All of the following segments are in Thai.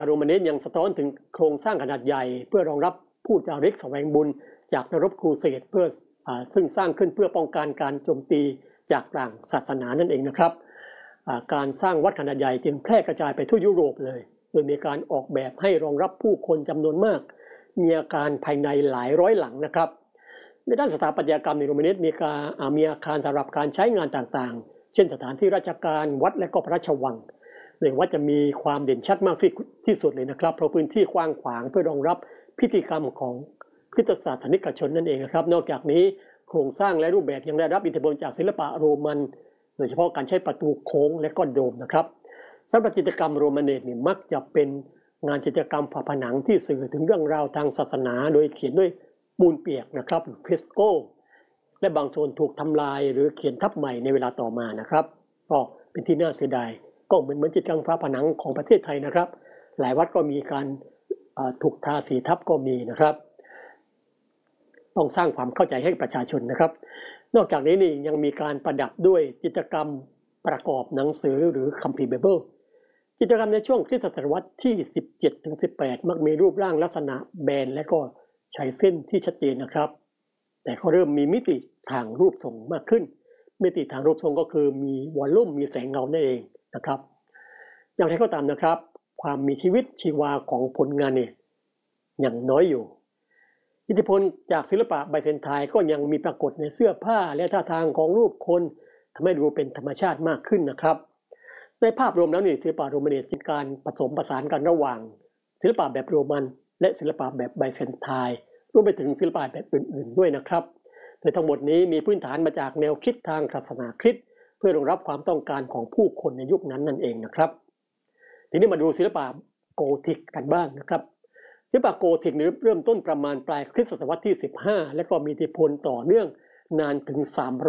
โรมานียังสะท้อนถึงโครงสร้างขนาดใหญ่เพื่อรองรับผู้จาริกแสวงบุญจากนักรบครูเสดเพื่อซึ่งสร้างขึ้นเพื่อป้องกันการโจมตีจากต่างศาสนานั่นเองนะครับการสร้างวัดขนาดใหญ่จึงแพร่กระจายไปทั่วยุโรปเลยโดยมีการออกแบบให้รองรับผู้คนจำนวนมากมีอาคารภายในหลายร้อยหลังนะครับในด้านสถาปัตยกรรมในโรมานีมีอาคารสำหรับการใช้งานต่างๆเช่นสถานที่ราชการวัดและก็พระราชวังโดยวัดจะมีความเด่นชัดมากที่สุดเลยนะครับเพราะพื้นที่กว้างขวางเพื่อรองรับพิธีกรรมของคริสตศาสนิกชนนั่นเองนะครับนอกจากนี้โครงสร้างและรูปแบบยังได้รับอิทธิพลจากศิลปะโรมันโดยเฉพาะการใช้ประตูโค้งและก็โดมนะครับสำหรับจิตรกรรมโรมานีนี่มักจะเป็นงานจิตรกรรมฝาผนังที่สื่อถึงเรื่องราวทางศาสนาโดยเขียนด้วยปูนเปียกนะครับหรือเฟสโกและบางส่วนถูกทำลายหรือเขียนทับใหม่ในเวลาต่อมานะครับก็เป็นที่น่าเสียดายก็เหมือนจิตรกรรมฝาผนังของประเทศไทยนะครับหลายวัดก็มีการถูกทาสีทับก็มีนะครับต้องสร้างความเข้าใจให้ประชาชนนะครับนอกจากนี้นี่ยังมีการประดับด้วยจิตรกรรมประกอบหนังสือหรือคัมภีร์ไบเบิลจิตรกรรมในช่วงคริสตศตวรรษที่ 17-18 มักมีรูปร่างลักษณะแบนและก็ใช้เส้นที่ชัดเจนนะครับแต่ก็เริ่มมีมิติทางรูปทรงมากขึ้นมิติทางรูปทรงก็คือมีวอลลุ่มมีแสงเงานั่นเองนะครับอย่างไรก็ตามนะครับความมีชีวิตชีวาของผลงานเนี่ยยังน้อยอยู่อิทธิพลจากศิลปะไบแซนไทน์ก็ยังมีปรากฏในเสื้อผ้าและท่าทางของรูปคนทำให้ดูเป็นธรรมชาติมากขึ้นนะครับในภาพรวมแล้วนี่ศิลปะโรมันเป็นการผสมผสานกันระหว่างศิลปะแบบโรมันและศิลปะแบบไบแซนไทน์รวมไปถึงศิลปะแบบอื่นๆด้วยนะครับโดยทั้งหมดนี้มีพื้นฐานมาจากแนวคิดทางศาสนาคริสต์เพื่อรองรับความต้องการของผู้คนในยุคนั้นนั่นเองนะครับทีนี้มาดูศิลปะโกธิกกันบ้างนะครับศิลปะโกธิกเริ่มต้นประมาณปลายคริสตศตวรรษที่ 15และก็มีอิทธิพลต่อเนื่องนานถึง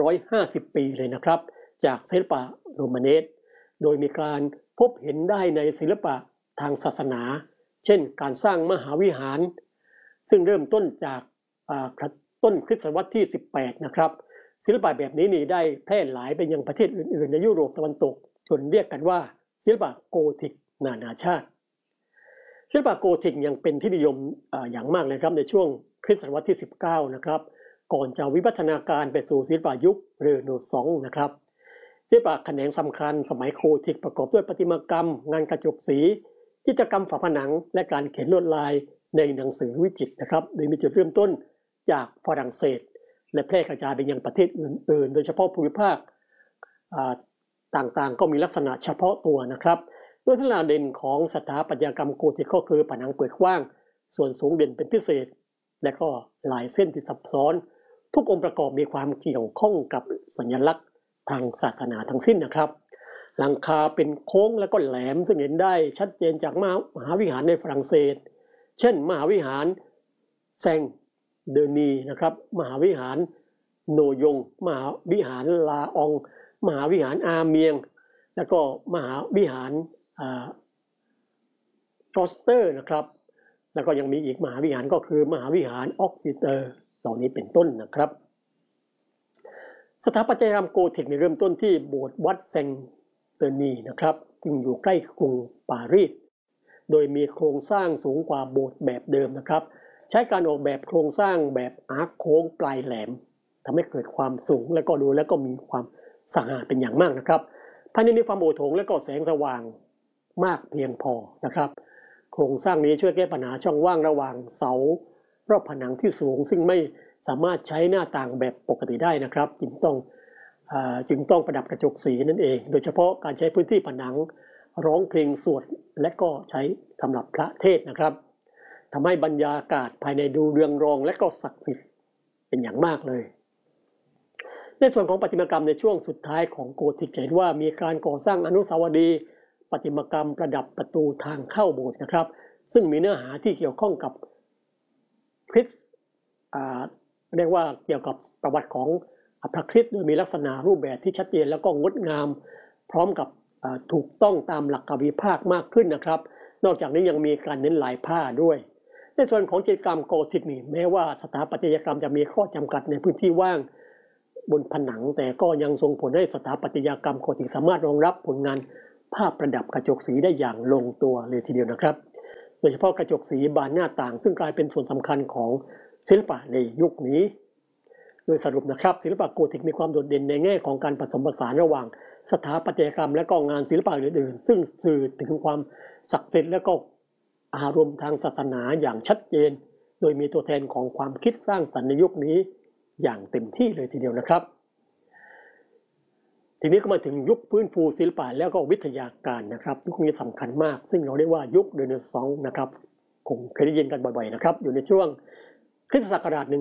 350 ปีเลยนะครับจากศิลปะโรมานีโดยมีการพบเห็นได้ในศิลปะทางศาสนาเช่นการสร้างมหาวิหารซึ่งเริ่มต้นจากต้นคริสตศตวรรษที่ 18นะครับศิลปะแบบนี้นี่ได้แพร่หลายไปยังประเทศอื่นๆในยุโรปตะวันตกจนเรียกกันว่าศิลปะโกธิกนานาชาติศิลปะโกธิกยังเป็นที่นิยมอย่างมากเลยครับในช่วงคริสตศตวรรษที่ 19นะครับก่อนจะวิวัฒนาการไปสู่ศิลปะยุคเรเนซองส์นะครับศิลปะแขนงสำคัญสมัยโกธิกประกอบด้วยประติมากรรมงานกระจกสีจิตรกรรมฝาผนังและการเขียนลวดลายในหนังสือวิจิตรนะครับโดยมีจุดเริ่มต้นจากฝรั่งเศสและแพร่กระจายไปยังประเทศอื่นๆโดยเฉพาะภูมิภาคต่างๆก็มีลักษณะเฉพาะตัวนะครับลักษณะเด่นของสถาปัตยกรรมโกธิกก็คือผนังเปิดกว้างส่วนสูงเด่นเป็นพิเศษและก็ลายเส้นที่ซับซ้อนทุกองค์ประกอบมีความเกี่ยวข้องกับสัญลักษณ์ทางศาสนาทั้งสิ้นนะครับหลังคาเป็นโค้งและก็แหลมซึ่งเห็นได้ชัดเจนจากมหาวิหารในฝรั่งเศสเช่นมหาวิหารแซงเดอนีนะครับมหาวิหารโนยงมหาวิหารลาอองมหาวิหารอาเมียงแล้วก็มหาวิหารกลอสเตอร์นะครับแล้วก็ยังมีอีกมหาวิหารก็คือมหาวิหารออกซิเตอร์เหล่านี้เป็นต้นนะครับสถาปัตยกรรมโกธิกเริ่มต้นที่โบสถ์วัดแซงเตอร์นีนะครับซึ่งอยู่ใกล้กรุงปารีสโดยมีโครงสร้างสูงกว่าโบสถ์แบบเดิมนะครับใช้การออกแบบโครงสร้างแบบอาร์คโค้งปลายแหลมทำให้เกิดความสูงและก็ดูแล้วก็มีความสง่าเป็นอย่างมากนะครับภายในมีความโอโถงและก็แสงสว่างมากเพียงพอนะครับโครงสร้างนี้ช่วยแก้ปัญหาช่องว่างระหว่างเสารอบผนังที่สูงซึ่งไม่สามารถใช้หน้าต่างแบบปกติได้นะครับจึงต้องประดับกระจกสีนั่นเองโดยเฉพาะการใช้พื้นที่ผนังร้องเพลงสวดและก็ใช้สำหรับพระเทศนะครับทำให้บรรยากาศภายในดูเรืองรองและก็ศักดิ์สิทธิ์เป็นอย่างมากเลยในส่วนของประติมากรรมในช่วงสุดท้ายของโกธิกจะเห็นว่ามีการก่อสร้างอนุสาวรีย์ประติมากรรมประดับประตูทางเข้าโบสถ์นะครับซึ่งมีเนื้อหาที่เกี่ยวข้องกับคริสต์เรียกว่าเกี่ยวกับประวัติของพระคริสต์โดยมีลักษณะรูปแบบที่ชัดเจนแล้วก็งดงามพร้อมกับถูกต้องตามหลักกวีภาคมากขึ้นนะครับนอกจากนี้ยังมีการเน้นลายผ้าด้วยในส่วนของจิตรกรรมโกธิกนี่แม้ว่าสถาปัตยกรรมจะมีข้อจำกัดในพื้นที่ว่างบนผนังแต่ก็ยังส่งผลให้สถาปัตยกรรมโกธิกสามารถรองรับผลงานภาพประดับกระจกสีได้อย่างลงตัวเลยทีเดียวนะครับโดยเฉพาะกระจกสีบานหน้าต่างซึ่งกลายเป็นส่วนสำคัญของศิลปะในยุคนี้โดยสรุปนะครับศิลปะโกธิกมีความโดดเด่นในแง่ของการผสมผสานระหว่างสถาปัตยกรรมและก็งานศิลปะอื่นๆซึ่งสื่อถึงความศักดิ์สิทธิ์และก็อารมณ์ทางศาสนาอย่างชัดเจนโดยมีตัวแทนของความคิดสร้างสรรค์ในยุคนี้อย่างเต็มที่เลยทีเดียวนะครับทีนี้ก็มาถึงยุคฟื้นฟูศิลปะแล้วก็วิทยาการนะครับยุคนี้สำคัญมากซึ่งเราเรียกว่ายุคเรเนซองส์นะครับคงเคยได้ยินกันบ่อยๆนะครับอยู่ในช่วงคริสตศักราช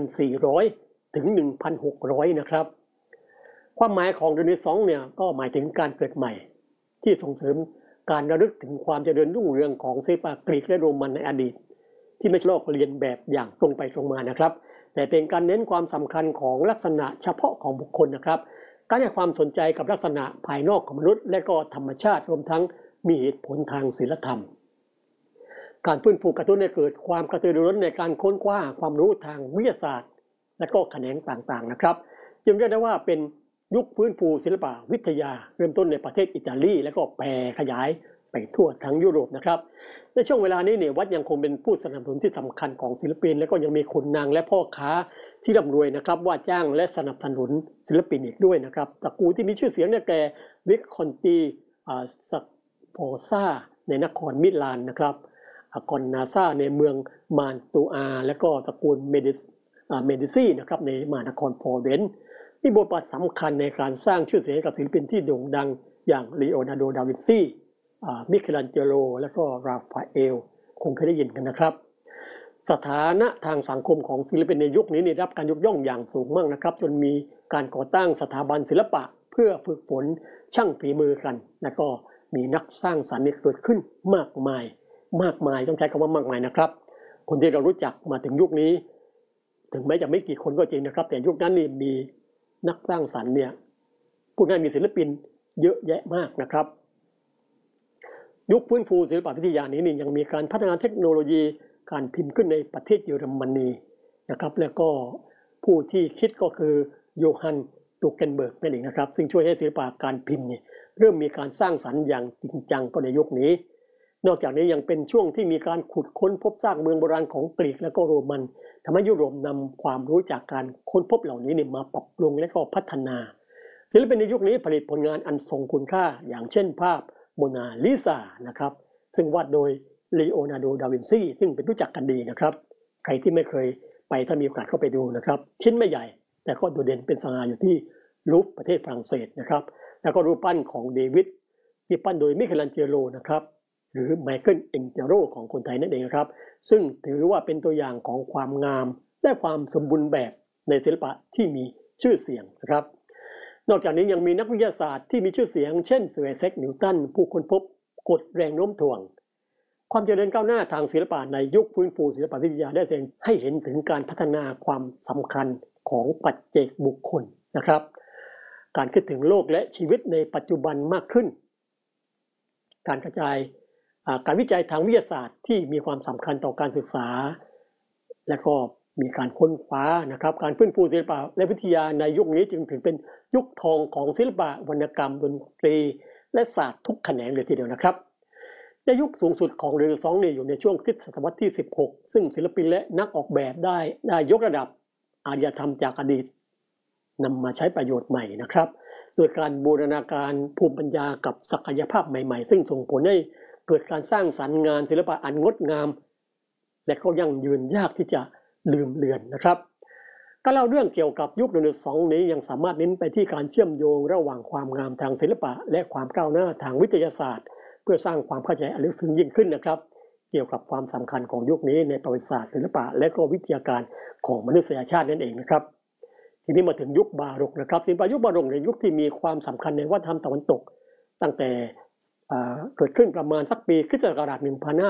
1,400 ถึง 1,600 นะครับความหมายของเรเนซองส์เนี่ยก็หมายถึงการเกิดใหม่ที่ส่งเสริมการระลึกถึงความเจริญรุ่งเรืองของศิลปะกรีกและโรมันในอดีตที่ไม่ใช่ลอกเลียนแบบอย่างตรงไปตรงมานะครับแต่เป็นการเน้นความสำคัญของลักษณะเฉพาะของบุคคลนะครับการให้ความสนใจกับลักษณะภายนอกของมนุษย์และก็ธรรมชาติรวมทั้งมีเหตุผลทางศีลธรรมการฟื้นฟูกระตุ้นให้เกิดความกระตือรือร้นในการค้นคว้าความรู้ทางวิทยาศาสตร์และก็แขนงต่างๆนะครับจึงเรียกได้ว่าเป็นยุคฟื้นฟูศิลปะวิทยาเริ่มต้นในประเทศอิตาลีและก็แผ่ขยายไปทั่วทั้งยุโรปนะครับในช่วงเวลานี้เนี่ยวัดยังคงเป็นผู้สนับสนุนที่สำคัญของศิลปินและก็ยังมีขุนนางและพ่อค้าที่ร่ำรวยนะครับว่าจ้างและสนับสนุนศิลปินอีกด้วยนะครับตระกูลที่มีชื่อเสียงเนี่ยแก่วิคคอนติสโฟซาในนครมิลานนะครับกอนนาซาในเมืองมานตูอาและก็ตระกูลเมดิซีนะครับในมหานครฟลอเรนซ์ที่บทบาทสำคัญในการสร้างชื่อเสียงกับศิลปินที่โด่งดังอย่างลีโอนาร์โด ดาวินซีมิเคลันเจโลและก็ราฟาเอลคงเคยได้ยินกันนะครับสถานะทางสังคมของศิลปินในยุคนี้ได้รับการยกย่องอย่างสูงมากนะครับจนมีการก่อตั้งสถาบันศิลปะเพื่อฝึกฝนช่างฝีมือกันและก็มีนักสร้างสรรค์เกิดขึ้นมากมายต้องใช้คำว่ามากมายนะครับคนที่เรารู้จักมาถึงยุคนี้ถึงแม้จะไม่กี่คนก็จริงนะครับแต่ยุคนั้นนี่มีนักสร้างสรรค์เนี่ยพูดง่ายมีศิลปินเยอะแยะมากนะครับยุคฟื้นฟูศิลปวิทยานี้นี่ยังมีการพัฒนาเทคโนโลยีการพิมพ์ขึ้นในประเทศเยอรมนีนะครับแล้วก็ผู้ที่คิดก็คือโยฮันตูเกนเบิร์กนั่นเองนะครับซึ่งช่วยให้ศิลปะการพิมพ์เนี่ยเริ่มมีการสร้างสรรค์อย่างจริงจังก็ในยุคนี้นอกจากนี้ยังเป็นช่วงที่มีการขุดค้นพบซากเมืองโบราณของกรีกและก็โรมันทำให้ยุโรปนำความรู้จากการค้นพบเหล่านี้เนี่ยมาปรับปรุงและก็พัฒนาศิลปินในยุคนี้ผลิตผลงานอันทรงคุณค่าอย่างเช่นภาพโมนาลิซานะครับซึ่งวาดโดยลีโอนาร์โด ดาวินซีซึ่งเป็นรู้จักกันดีนะครับใครที่ไม่เคยไปถ้ามีโอกาสเข้าไปดูนะครับชิ้นไม่ใหญ่แต่ก็โดดเด่นเป็นสง่าอยู่ที่ลูฟร์ประเทศฝรั่งเศสนะครับแล้วก็รูปปั้นของเดวิดที่ปั้นโดยมิเคลันเจโลนะครับหรือไมเคิลเอ็นเจโรของคนไทยนั่นเองครับซึ่งถือว่าเป็นตัวอย่างของความงามและความสมบูรณ์แบบในศิลปะที่มีชื่อเสียงนะครับนอกจากนี้ยังมีนักวิทยาศาสตร์ที่มีชื่อเสียงเช่นเซอร์ไอแซค นิวตันผู้ค้นพบกฎแรงโน้มถ่วงความเจริญก้าวหน้าทางศิลปะในยุคฟื้นฟูศิลปวิทยาได้แสดงให้เห็นถึงการพัฒนาความสำคัญของปัจเจกบุคคลนะครับการคิดถึงโลกและชีวิตในปัจจุบันมากขึ้นการกระจายการวิจัยทางวิทยาศาสตร์ที่มีความสำคัญต่อการศึกษาและก็มีการค้นคว้านะครับการฟื้นฟูศิลปะและวิทยาในยุคนี้จึงถือเป็นยุคทองของศิลปะวรรณกรรมดนตรีและศาสตร์ทุกแขนงเลยทีเดียวนะครับในยุคสูงสุดของเรเนซองส์อยู่ในช่วงคริสตศตวรรษที่16ซึ่งศิลปินและนักออกแบบได้ยกระดับอารยธรรมจากอดีตนำมาใช้ประโยชน์ใหม่นะครับโดยการบูรณาการภูมิปัญญากับศักยภาพใหม่ๆซึ่งส่งผลให้เกิดการสร้างสรรค์งานศิลปะอันงดงามและก็ยั่งยืนยากที่จะลืมเลือนนะครับการเล่าเรื่องเกี่ยวกับยุคเรเนซองส์นี้ยังสามารถเน้นไปที่การเชื่อมโยงระหว่างความงามทางศิลปะและความก้าวหน้าทางวิทยาศาสตร์เพื่อสร้างความเข้าใจอันลึกซึ้งยิ่งขึ้นนะครับเกี่ยวกับความสำคัญของยุคนี้ในประวัติศาสตร์ศิลปะและก็วิทยาการของมนุษยชาตินั่นเองนะครับทีนี้มาถึงยุคบาโรกนะครับศิลปะยุคบาโรกในยุคที่มีความสำคัญในวัฒนธรรมตะวันตกตั้งแต่เกิดขึ้นประมาณสักปีคริสตศักราช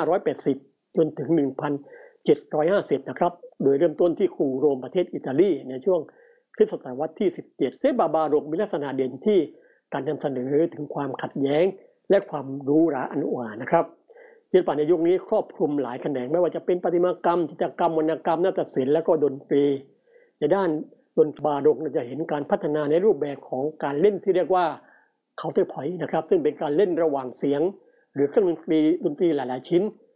1580 จนถึง 1750 นะครับโดยเริ่มต้นที่กรุงโรมประเทศอิตาลีในช่วงคริสตศตวรรษที่ 17 ศิลปะบาโรกมีลักษณะเด่นที่การนำเสนอถึงความขัดแย้งและความหรูหราอันหวานะครับศิลปะในยุคนี้ครอบคลุมหลายแขนงไม่ว่าจะเป็นประติมากรรมจิตรกรรมวรรณกรรมนาฏศิลป์และก็ดนตรีในด้านดนตรีบาโรกเราจะเห็นการพัฒนาในรูปแบบของการเล่นที่เรียกว่าเคาน์เตอร์พอยต์นะครับซึ่งเป็นการเล่นระหว่างเสียงหรือเครื่องดนตรีหลายๆชิ้น